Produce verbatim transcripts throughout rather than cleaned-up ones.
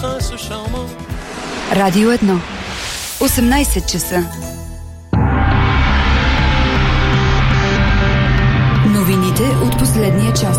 Радио едно. осемнайсет часа. Новините от последния час.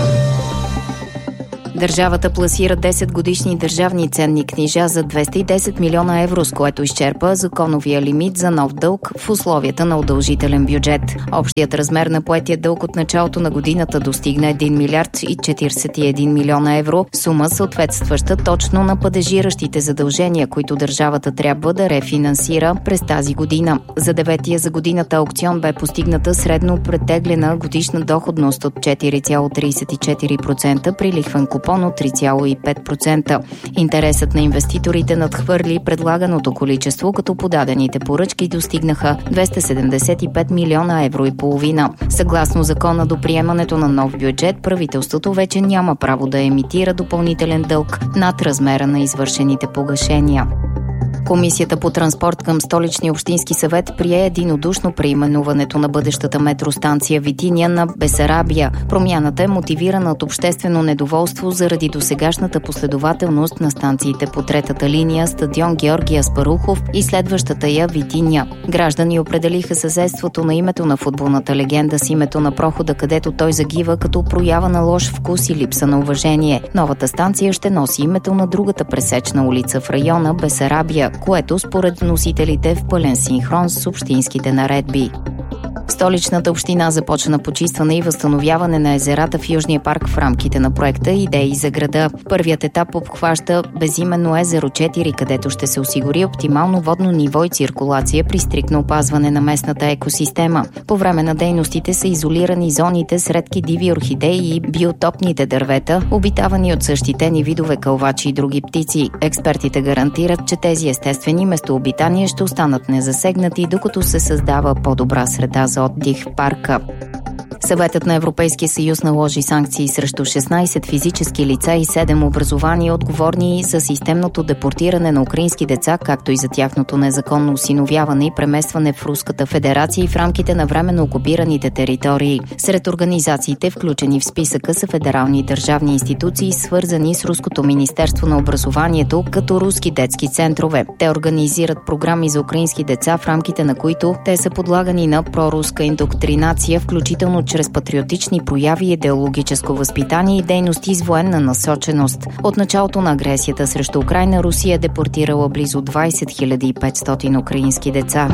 Държавата пласира десет годишни държавни ценни книжа за двеста и десет милиона евро, с което изчерпа законовия лимит за нов дълг в условията на удължителен бюджет. Общият размер на поетия дълг от началото на годината достигна един милиард и четиридесет и един милиона евро, сума съответстваща точно на падежиращите задължения, които държавата трябва да рефинансира през тази година. За деветия за годината аукцион бе постигната средно претеглена годишна доходност от четири цяло тридесет и четири процента при лихвен купон от три цяло и пет процента. Интересът на инвеститорите надхвърли предлаганото количество, като подадените поръчки достигнаха двеста седемдесет и пет милиона евро и половина. Съгласно закона, до приемането на нов бюджет, правителството вече няма право да емитира допълнителен дълг над размера на извършените погашения. Комисията по транспорт към Столичния общински съвет прие единодушно преименуването на бъдещата метростанция Витиня на Бесарабия. Промяната е мотивирана от обществено недоволство заради досегашната последователност на станциите по третата линия стадион Георги Аспарухов и следващата я Витиня. Граждани определиха съседството на името на футболната легенда с името на прохода, където той загива, като проява на лош вкус и липса на уважение. Новата станция ще носи името на другата пресечна улица в района Бесарабия, което според вносителите е в пълен синхрон с общинските наредби. Столичната община започна почистване и възстановяване на езерата в Южния парк в рамките на проекта Идеи за града. Първият етап обхваща безименно езеро четири, където ще се осигури оптимално водно ниво и циркулация при стриктно опазване на местната екосистема. По време на дейностите са изолирани зоните с редки диви орхидеи и биотопните дървета, обитавани от защитени видове кълвачи и други птици. Експертите гарантират, че тези естествени местообитания ще останат незасегнати, докато се създава по-добра среда за отдих в парка. Съветът на Европейския съюз наложи санкции срещу шестнайсет физически лица и седем образувания, отговорни за системното депортиране на украински деца, както и за тяхното незаконно осиновяване и преместване в Руската федерация и в рамките на временно окупираните територии. Сред организациите, включени в списъка, са федерални държавни институции, свързани с Руското министерство на образованието, като руски детски центрове. Те организират програми за украински деца, в рамките на които те са подлагани на проруска индоктринация, включително чрез патриотични прояви, идеологическо възпитание и дейности с военна насоченост. От началото на агресията срещу Украйна, Русия е депортирала близо двайсет хиляди и петстотин украински деца.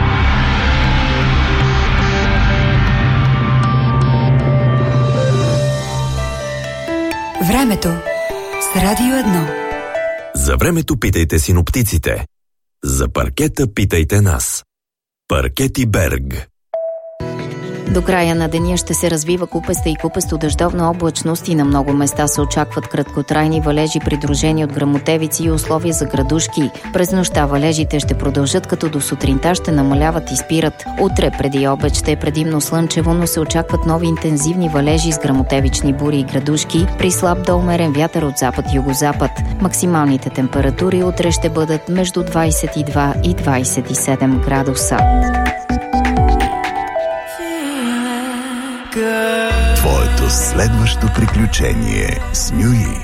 Времето с Радио едно. За времето питайте синоптиците. За паркета питайте нас. Паркети Берг. До края на деня ще се развива купеста и купесто-дъждовна облачност и на много места се очакват краткотрайни валежи, придружени от гръмотевици и условия за градушки. През нощта валежите ще продължат, като до сутринта ще намаляват и спират. Утре преди обед ще е предимно слънчево, но се очакват нови интензивни валежи с гръмотевични бури и градушки при слаб до умерен вятър от запад-югозапад. Максималните температури утре ще бъдат между двайсет и два и двайсет и седем градуса. Твоето следващо приключение с Нюи.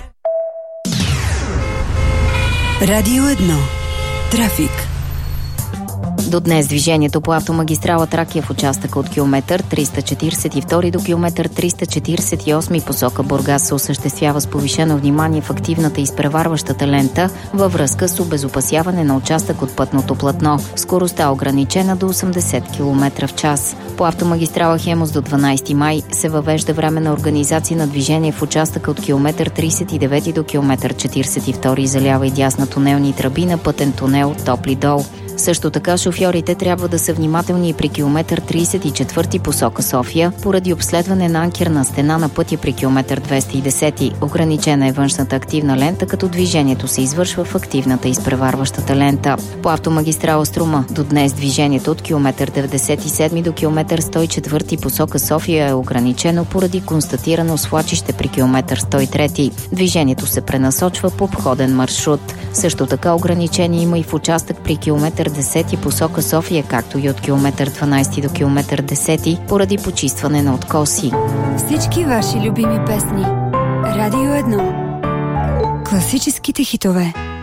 Радио едно. Трафик. До днес движението по автомагистрала Тракия в участъка от километър триста четиридесет и втори до километър триста четиридесет и осми посока Бургас се осъществява с повишено внимание в активната изпреварващата лента във връзка с обезопасяване на участък от пътното платно. Скоростта ограничена до осемдесет километра в час. По автомагистрала Хемус до дванайсети май се въвежда временна организация на движение в участъка от километър тридесет и девети до километър четиридесет и втори за лява и дясна тунелни тръби на пътен тунел Топли дол. Също така шофьорите трябва да са внимателни и при километър тридесет и четвърти посока София, поради обследване на анкерна стена на пътя при километър двеста и десет. Ограничена е външната активна лента, като движението се извършва в активната изпреварващата лента. По автомагистрала Струма до днес движението от километър деветдесет и седми до километър сто и четвърти посока София е ограничено поради констатирано свлачище при километър сто и трети. Движението се пренасочва по обходен маршрут. Също така ограничение има и в участък при километър десети посока София, както и от километър дванайсети до километър десети, поради почистване на откоси. Всички ваши любими песни. Радио едно. Класическите хитове.